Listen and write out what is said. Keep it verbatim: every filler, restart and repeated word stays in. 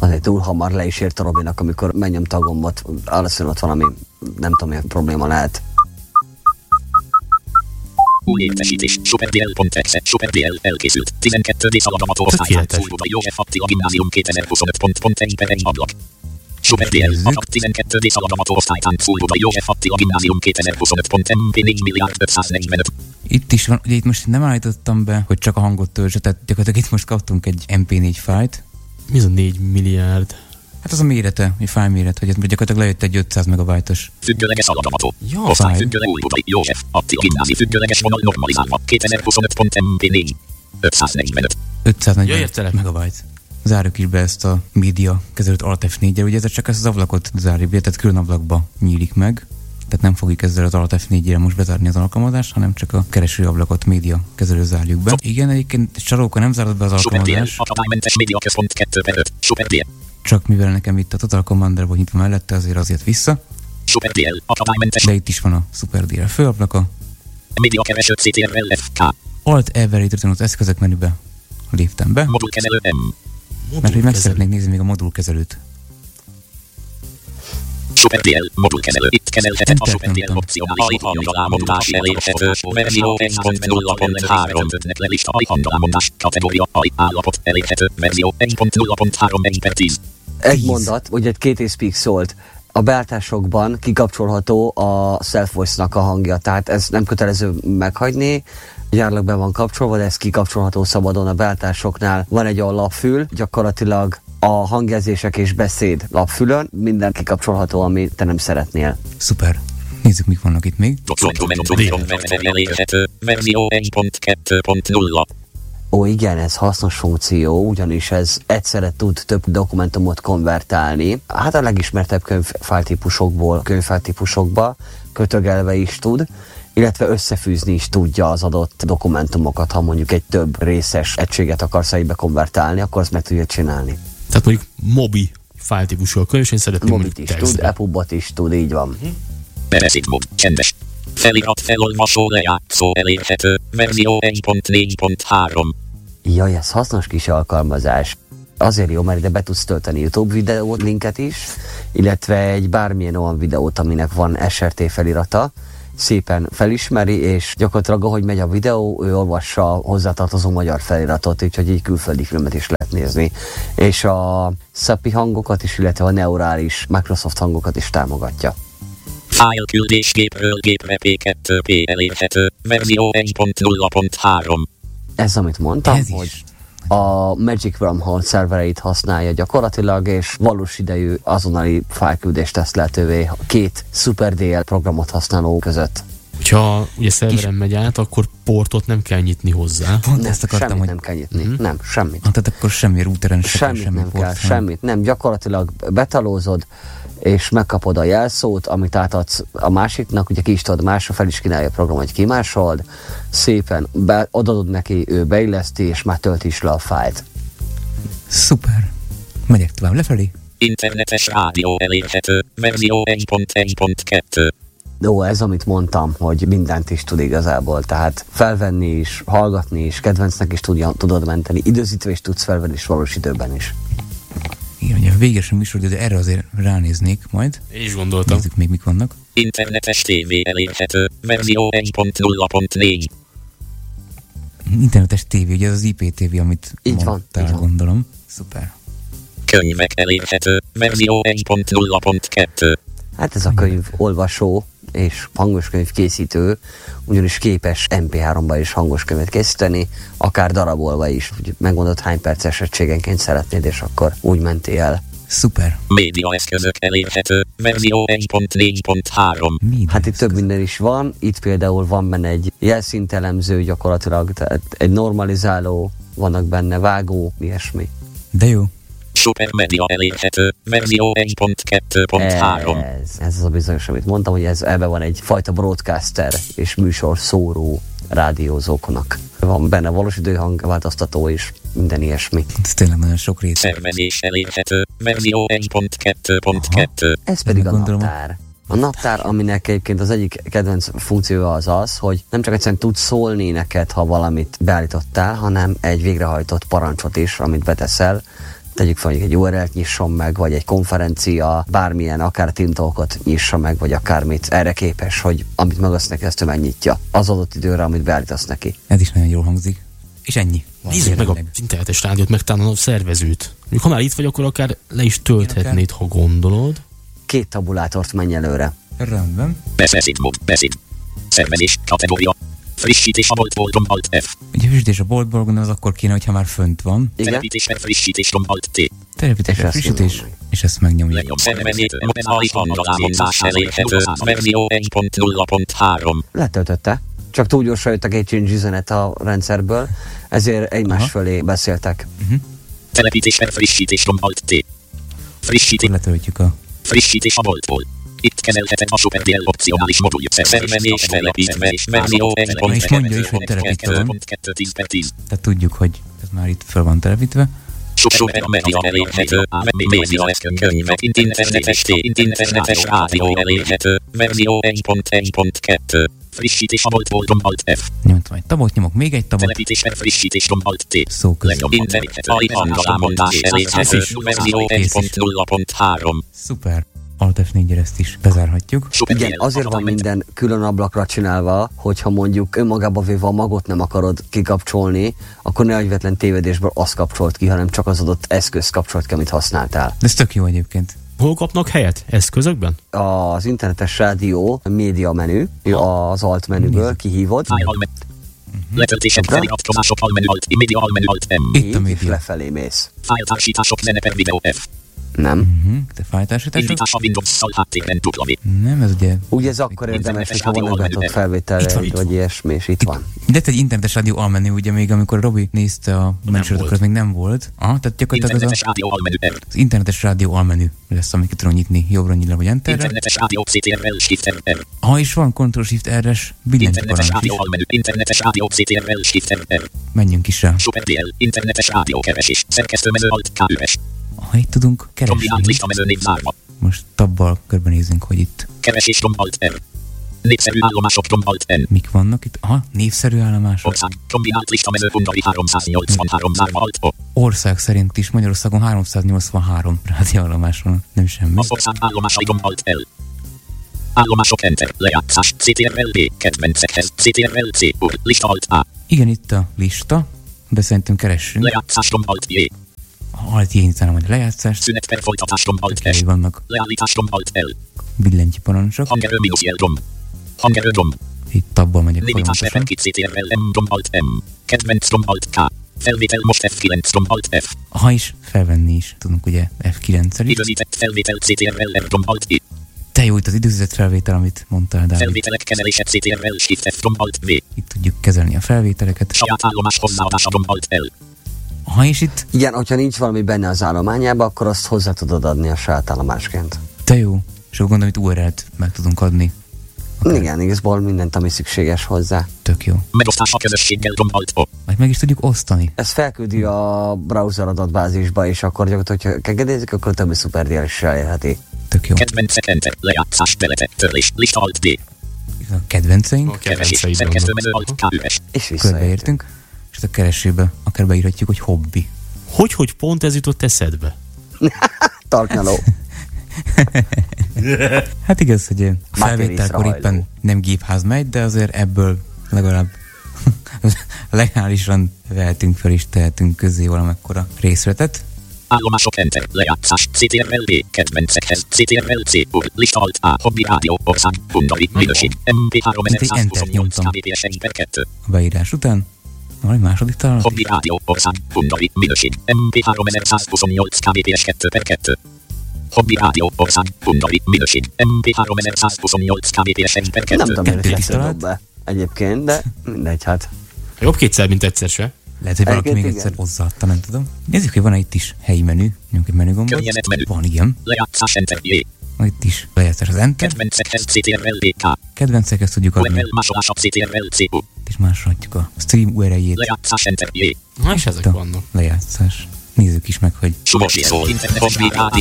Azért túl hamar le is ért a Robinak, amikor megnyomta a gombot, valószínűleg ott valami, nem tudom, milyen probléma lehet. Új értesítés. SuperDL.exe. SuperDL elkészült. tizenkettő szaladamato osztályán Szulboda József Attila Gimnázium kétezer-huszonöt pont pont egy per egy ablak. SuperDL. Ablak tizenkettő szaladamato osztályán Szulboda József Attila Gimnázium kétezer-huszonöt pont em pé négy milliárd ötszáznegyvenöt. Itt is van, ugye itt most nem állítottam be, hogy csak a hangot töltse, tehát gyakorlatilag itt most kaptunk egy em pé négy fájlt. Mi az a négy milliárd? Hát az a mérete, egy fájl méret, hogy gyakorlatilag lejött egy ötszáz megabajtos. Függőleges aladamató. Ja, osztály függőleg Újbudai József Attila Gimnázium függőleges vonal normalizálva. kétezer-huszonöt pont em pé négy. ötszáznegyvenöt. ötszáznegyvenöt ja, megabajt. Zárjuk is be ezt a média kezelőt Alt ef négyel, ugye ez csak ezt az ablakot zárjuk be, tehát külön ablakba nyílik meg. Tehát nem fogjuk ezzel az Alt ef négyre most bezárni az alkalmazást, hanem csak a kereső ablakot média kezelő zárjuk be. Igen, egyébként Saróka nem zárod be az alkalmazást. Akadálymentes média központ kettő per öt. SuperDL. Csak mivel nekem itt a Total Commander volt nyitva mellette, azért azért vissza. SuperDL. Akadálymentes. De itt is van a SuperDL főablaka. Média kereső cé té er el ef ká. Alt Every történő az eszközök menübe léptem be. Modulkezelő M. Mert hogy meg szeretnék nézni még a modulkezelőt. SuperDL modulkezelő. Itt kezelheted a SuperDL opcionális hangalámondás elérhető verzió egy pont nulla pont három le lista aj hangalámondás kategória aj állapot elérhető verzió egy pont nulla pont három egy per tíz. Egy mondat, ugye két észpík szólt. A beállításokban kikapcsolható a Self-Voice-nak a hangja, tehát ez nem kötelező meghagyni, gyárlag be van kapcsolva, de ez kikapcsolható szabadon a beállításoknál. Van egy olyan lapfül, gyakorlatilag a hangjelzések és beszéd lapfülön, minden kikapcsolható, ami te nem szeretnél. Szuper. Nézzük, mik vannak itt még. Verzió egy pont kettő pont nulla. Ó, igen, ez hasznos funkció, ugyanis ez egyszerre tud több dokumentumot konvertálni. Hát a legismertebb könyvfájltípusokból könyvfájltípusokba kötögelve is tud, illetve összefűzni is tudja az adott dokumentumokat, ha mondjuk egy több részes egységet akarsz egybe konvertálni, akkor azt meg tudja csinálni. Tehát mondjuk mobi fájltípusú a könyv, és én szeretném Mobit is tud, e pubot is tud, így van. Beszéd mód, csendes. Felirat felolvasó lejátszó elérhető, verzió egy pont négy pont három. Jaj, ez hasznos kis alkalmazás. Azért jó, mert ide be tudsz tölteni YouTube videó linket is, illetve egy bármilyen olyan videót, aminek van es er té felirata, szépen felismeri, és gyakorlatilag ahogy megy a videó, ő olvassa a hozzátartozó magyar feliratot, úgyhogy így külföldi filmet is lehet nézni. És a szapi hangokat is, illetve a neurális Microsoft hangokat is támogatja. Fájlküldés gépről gépre pé kettő pé elérhető, verzió egy pont nulla pont három. Ez, amit mondtam, Ez hogy a Magic Wormhole szervereit használja gyakorlatilag, és valós idejű azonnali fájlküldést tesz lehetővé két SuperDL programot használó között. Hogyha ugye szerveren megy át, akkor portot nem kell nyitni hozzá. Pont Nem, ezt akartam, semmit hogy... nem kell nyitni. Mhm. Nem, semmit. Hát, tehát akkor semmi routeren se kell, Semmit semmi nem kell, port, semmit. Nem, gyakorlatilag betalózod, és megkapod a jelszót, amit átadsz a másiknak, ugye ki is tudod másra, fel is kínálja a program, hogy kimásold, szépen be, odadod neki, ő beilleszti, és már tölti is le a fájlt. Szuper. Megyek tovább lefelé. Internetes rádió elérhető, verzió egy pont egy pont kettő. Jó, ez amit mondtam, hogy mindent is tud igazából, tehát felvenni is, hallgatni is, kedvencnek is tudja, tudod menteni, időzítve is tudsz felvenni, és valós időben is. Igen, ugye a véges a műsor, de erre azért ránéznék majd. Én is gondoltam. Nézzük még, mik vannak. Internetes tévé elérhető, verzió egy pont nulla pont négy. Internetes tévé, ugye ez az i pé té vé, amit Így van, mondtál, így van. gondolom. Szuper. Könyvek elérhető, verzió egy pont nulla pont kettő. Hát ez a könyv olvasó és hangos könyv készítő, ugyanis képes em pé háromba is hangos könyvet készíteni, akár darabolva is. Úgy megmondod, hány perces egységenként szeretnéd, és akkor úgy mentél el. Szuper. Médiaeszközök elérhető, verzió egy pont négy pont három. Minden Hát itt több minden is van, itt például van benne egy jelszintelemző gyakorlatilag, tehát egy normalizáló, vannak benne vágó, ilyesmi. De jó. Supermedia elérhető, verzió egy pont kettő pont három. Ez, ez az a bizonyos, amit mondtam, hogy ez, ebben van egy fajta broadcaster és műsor szóró rádiózóknak. Van benne valós időhangváltoztató is, minden ilyesmi. Ez tényleg nagyon sok rész. Szervezés elérhető, verzió egy pont kettő pont kettő. Ez pedig a Gondolom. naptár. A naptár, aminek egyébként az egyik kedvenc funkciója az az, hogy nem csak egyszerűen tudsz szólni neked, ha valamit beállítottál, hanem egy végrehajtott parancsot is, amit beteszel. tegyük fel, hogy egy u er el-t nyisson meg, vagy egy konferencia, bármilyen, akár TeamTalkot nyissa meg, vagy akármit erre képes, hogy amit megadsz neki, ezt ő megnyitja az adott időre, amit beállítasz neki. Ez is nagyon jól hangzik. És ennyi. Nézzük meg az internetes rádiót, meg talán a szervezőt. Ha már itt vagy, akkor akár le is tölthetnéd, ha gondolod. Két tabulátort menj előre. Rendben. Beszéd mód, beszéd. Szervezés, kategória. Frissítés a boltból, Alt F. Ugye frissítés a boltból, az akkor kéne, hogyha már fönt van. Igen? Telepítés per frissítés, Alt T. Telepítés per frissítés, és ezt megnyomjuk. Legjobb szervezét, mobilház hangalámozás elérhető, verzió egy pont nulla pont három. Letöltötte. Csak túl gyorsan jött a K-Change üzenet a rendszerből, ezért egymás Aha. fölé beszéltek. Uh-huh. Telepítés per frissítés, Alt T. Frissítés. Letöltjük a... Frissítés a boltból. Itt kezelheted a SuperDL opcionális modulja. Szervezés, telepítve, verzió egy pont és mondja is, hogy telepítve van. Tehát tudjuk, hogy ez már itt fel van telepítve. Super media elérhető, média eszkönyvek, internetes té, internetes rádió elérhető, verzió egy pont egy pont kettő. Frissítés a boltból, Alt F. Nyomtam egy tabot, nyomok még egy tabot. Telepítés per frissítés, Alt T. Szó közben. Legjobb internet, a hangalámondás elérhető, verzió egy pont nulla pont három. Szuper. Alt F négyre ezt is bezárhatjuk. Igen, azért van minden külön ablakra csinálva, hogyha mondjuk önmagába véve a magot nem akarod kikapcsolni, akkor ne egyvetlen tévedésből azt kapcsolt ki, hanem csak az adott eszköz kapcsolt ki, amit használtál. De ez tök jó egyébként. Hol kapnak helyet? Eszközökben? Az internetes rádió média menü, az alt menüből kihívod. Letöltések, feliratkozások, almenü, alt, média, almenü, alt, M. Itt a média. Lefelé mész. Fájltársítások, zene per videó, F. Nem. Uh-huh. De fájltársítások? Indítás a Windows-szal háttérben, W. Nem, ez ugye... Ugye ez akkor érdemes, hogyha van meglátott felvételre, vagy ilyesmi, és itt van. De egy internetes rádió almenü, ugye még amikor Robi nézte a menüsorokat, az még nem volt. Aha, tehát gyakorlatilag az, a, az internetes rádió almenü lesz, amiket tudom nyitni jobbra, nyilván vagy enterre. Internetes rádió, C T R L, Shift R. Ha is van, Ctrl Shift R-es billentyű Internetes parancs rádió almenü, internetes rádió, C T R L, Shift R. Menjünk is rá. SuperDL, internetes rádió keresés, szerkesztőmező, Alt K üres. Ha itt tudunk keresni. Kombinált listamező név zárva. Most tabbal körbenézünk, hogy itt. Keresés, Alt R. Népszerű állomások, Alt N. Mik vannak itt? Aha, népszerű állomások. Ország, kombinált listamező, Hungary háromszáznyolcvanhárom zárva, Alt O. Ország szerint is Magyarországon háromszáznyolcvanhárom rádióállomás van, nem semmi. Az ország állomásai, Alt L. Állomások, Enter, lejátszás, C T R L B, kedvencekhez, C T R L C, ur, lista, Alt A. Igen, itt a lista, de szerintem keressünk. Lejátszás, Alt J. Alt J, nyitánam, hogy lejátszást. Szünet per folytatás, Alt S. Vannak leállítás, Alt L. Billentyű parancsok. Hangerő mínusz jel, gomb. Hangerő gomb. Itt tabbal megyek limitás folyamatosan. C T R L M, gomb, Alt M. Kedvenc, gomb, Alt K. Felvétel most F kilenc, gomb, Alt F. Ha is, felvenni is tudunk ugye F kilenc-el is. Időzített felvétel C T R L M, gomb, Alt I. Te jó, itt az időzített felvétel, amit mondtál, Dávid. Felvételek kezelése C T R L, Shift F, gomb, Alt V. Itt tudjuk kezelni a felvételeket. Saját állomás hozzáadása, gomb, Alt L. Ha is itt... Igen, hogyha nincs valami benne az állományába, akkor azt hozzá tudod adni a saját állomásként. Te jó. És akkor gondolom, itt u er el-t meg tudunk adni. Okay. Igen, igazából mindent, ami szükséges hozzá. Tök jó. Megosztás a közösséggel, gomb, Alt O. Majd meg is tudjuk osztani. Ez felküldi a browser adatbázisba, és akkor gyakorlatilag, hogyha engedélyezik, akkor többi SuperDL is elérheti. Tök jó. Kedvencek, Enter, lejátszás, belete, törlés, lista, Alt D. A kedvenceink. A kedvenceid szerkesztőmező, Alt K üres. És visszaértünk. Körbeértünk. És a keresőbe akár beírhatjuk, hogy hobbi. Hogy, hogy pont ez jutott eszedbe? Tartnyaló. Hát igaz, hogy felvételkor éppen nem gépház megy, de azért ebből legalább legálisan vehetünk fel és tehetünk közé valamekkora részletet. Állomások, Enter, lejátszás, C T R L B, kedvencekhez, C T R L C, ur, lista, Alt A, hobbi, rádió, ország, Hungary, minőség, M P három ezerszázhuszonnyolc kbps egy per kettő. A beírás után van egy második találat. Hobbi, rádió, ország, Hungary, minőség, M P három ezerszázhuszonnyolc kbps kettő per kettő. Hobbi, rádió, ország, Hungary, minőség, M P három ezerszázhuszonnyolc kbps egy per kettő. Nem tudom, hogy ezt dob be egyébként, de mindegy, hát. Jobb kétszer, mint egyszer se. Lehet, hogy valaki még egyszer hozzáadta, nem tudom. Nézzük, hogy van itt is helyi menü. Nyomjuk egy menügombot. Környelet menü. Van, igen. Lejátszás, Enter, J. Van itt is lejátszás az Enter. Kedvencekhez, C T R L B K. Kedvencekhez tudjuk adni. U R L másolása, C T R L C U. És másolhatjuk a stream u er el-jét. Lejátszás, Enter, J. Na, és ezek vannak. Lejátszás. Nézzük is meg, hogy... Sumosi szól, internetes rádió,